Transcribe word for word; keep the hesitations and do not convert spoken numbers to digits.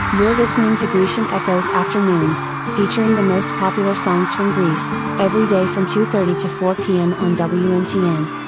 You're listening to Grecian Echoes Afternoons, featuring the most popular songs from Greece, every day from two thirty to four p m on W N T N.